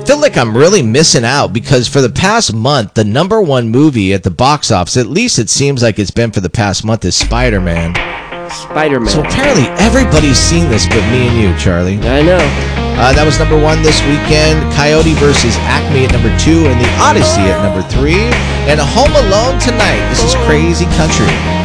feel like I'm really missing out because for the past month, the number one movie at the box office, at least it seems like it's been for the past month, is Spider-Man. Spider-Man. So apparently everybody's seen this but me and you, Charlie. I know. That was number one this weekend. Coyote versus Acme at number 2, and The Odyssey at number 3. And Home Alone tonight. This is Crazy Country.